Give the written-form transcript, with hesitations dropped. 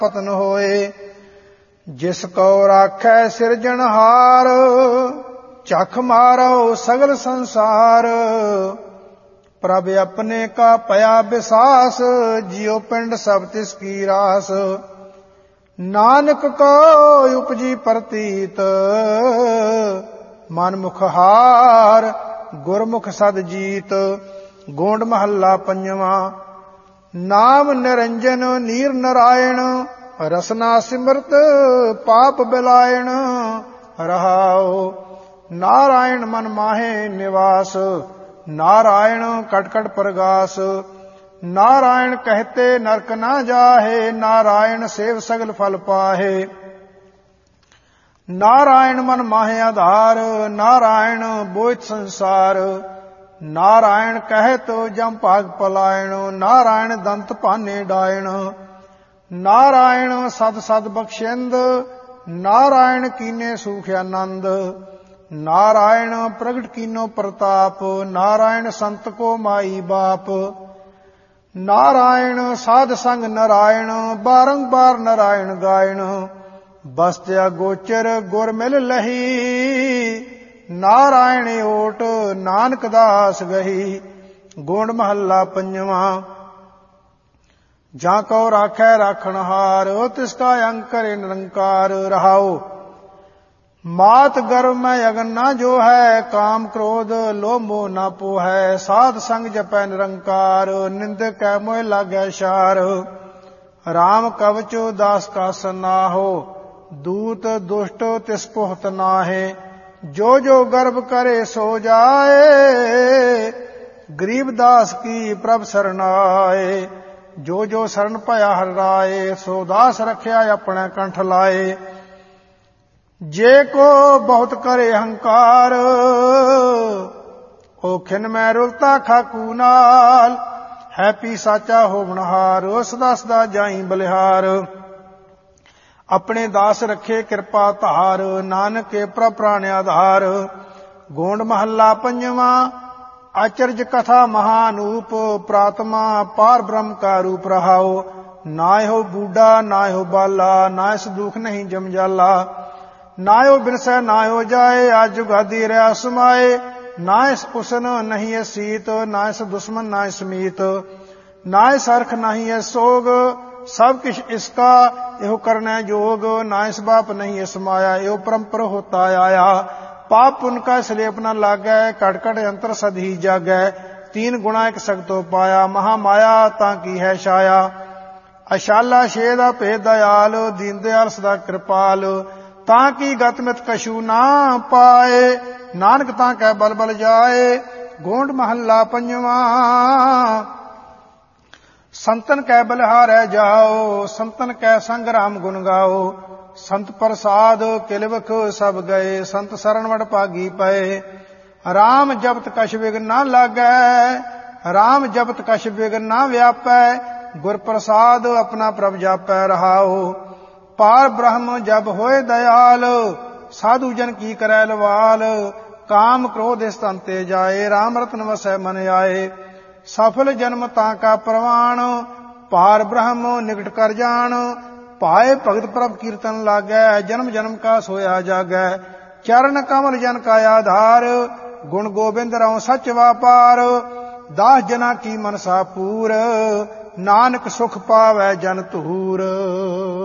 पतन होए। जिस को राखै सिरजनहार, चख मारो सगल संसार। प्रभ अपने का पया विसास, जियो पिंड सब तिसकी रास। नानक को उपजी प्रतीत, मन मुख हार, गुरमुख सद जीत। गोंड महला पंजवा। नाम निरंजन नीर नारायण, रसना सिमरत पाप बिलायण। रहाओ नारायण मन माहे निवास, नारायण कट कट प्रगास। नारायण कहते नरक ना जाहे, नारायण सेव सगल फल पाहे। नारायण मन माहे आधार, नारायण बोझ संसार। नारायण कहे तो जम भाग पलायण, नारायण दंत पाने डायण। नारायण सद सद बख्शेंद, नारायण कीने सुख आनंद। नारायण प्रगट कीनो प्रताप, नारायण संत को माई बाप। नारायण साध संग नारायण, बारंबार नारायण गायण। बसत्या गोचर गुर मिल लही, नारायण ओट नानक दास गही। गोंड महला पंजवा। जा को राखै राखणहार, तिसका अंकर निरंकार। रहाओ मात गर्भ में अगन ना जो है, काम क्रोध लोभ मोह ना पोहै। साध संग जपै निरंकार, निंदक कै मोह लागै शार। राम कवचो दास का सनाहो, दूत दुष्ट तिस पोहत नाहे। जो जो गर्भ करे सो जाए, गरीब दास की प्रभ सरनाए। जो जो शरण पया हर राए, सो दास रखया अपने कंठ लाए। जे को बहुत करे अहंकार, ओ खिन में रुलता खाकू नाल। है पी साचा होवनहार, सदा सदा जाई बलिहार। अपने दास रखे कृपा धार, नानक के प्रभ प्राण आधार। गोंड महला पंजवा। आचर्य कथा महानूप, प्रात्मा पार ब्रह्म का रूप। रहाओ नाय हो बूढ़ा नाय हो बाला, नाय से दुख नहीं जमजाला। नायो बिरसै नायो जाए, आज जुगादी रहा समाए। नाय उसन नहीं है सीत, नाय से दुश्मन नाय समीत। नाय सरख नहीं है सोग, सब किश इसका एहो करना जोग। नाय बाप नहीं है समाया, एहो परम्पर होता आया। पाप पुण्य का स्लेप न लागै, कट कट यंत्र सदी जागै। तीन गुणा एक सगतो पाया, महामाया ताकी है छाया। अशाला शेदा भेद दयाल, दीन दयाल सदा कृपाल। ताकि गतमित कशु ना पाए, नानक ताकै बल बल जाए। गोंड महला पंजवा। संतन कै बलिहारै जाओ, संतन कै संग राम गुण गाओ। संत प्रसाद किलवख सब गए, संत शरण वड भागी पए। राम जपत कछ विघ्न ना लागै, राम जपत कछ विघ्न ना व्यापै। गुर प्रसाद अपना प्रभ जापै। रहाओ पार ब्रह्म जब होए दयाल, साधु जन की करै लवाल। काम क्रोध स्तंते जाए, राम रतन वसै मन आए। सफल जन्म ताका प्रवाण, पार ब्रह्म निकट कर जान। पाए भगत प्रभ कीर्तन लागै, जन्म जन्म का सोया जागै। चरण कमल जन का आधार, गुण गोबिंद रहो सच वापार। दास जना की मनसा पूर, नानक सुख पावै जन तूर।